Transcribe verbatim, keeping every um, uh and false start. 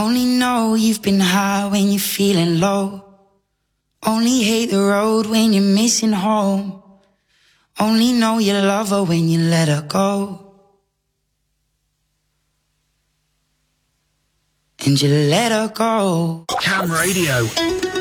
Only know you've been high when you're feeling low. Only hate the road when you're missing home. Only know you love her when you let her go. And you let her go. Cam Radio.